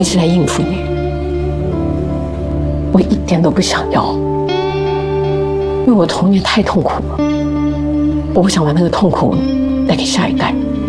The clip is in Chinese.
一直在应付你，我一点都不想要，因为我童年太痛苦了，我不想把那个痛苦带给下一代。